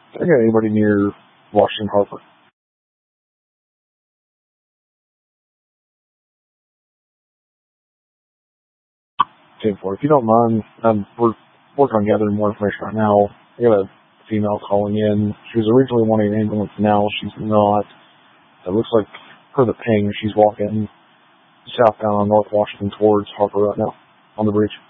I got anybody near Washington Harper. 10-4. If you don't mind, we're working on gathering more information right now. I got a female calling in. She was originally wanting an ambulance. Now she's not. It looks like per the ping, she's walking southbound on North Washington towards Harper right now on the bridge.